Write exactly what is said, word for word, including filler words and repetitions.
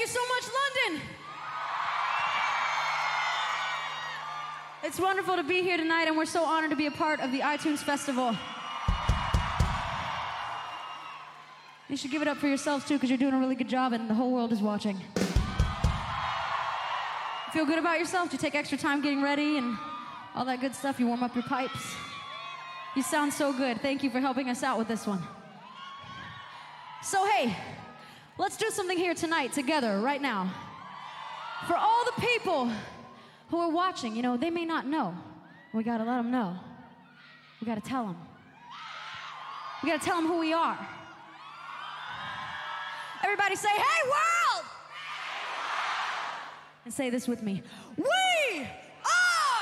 you so much, London. It's wonderful to be here tonight, and we're so honored to be a part of the iTunes Festival. You should give it up for yourselves, too, because you're doing a really good job, and the whole world is watching. Feel good about yourself? Do you take extra time getting ready and all that good stuff? You warm up your pipes? You sound so good. Thank you for helping us out with this one. So, hey, let's do something here tonight together, right now. For all the people who are watching, you know, they may not know. We gotta let them know. We gotta tell them. We gotta tell them who we are. Everybody say, hey, world! And say this with me. World!